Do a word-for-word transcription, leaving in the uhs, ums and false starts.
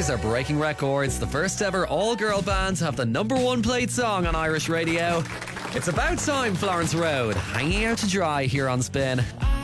Boys are breaking records. The first ever all-girl band to have the number one played song on Irish radio. It's about time, Florence Road, hanging out to dry here on Spin.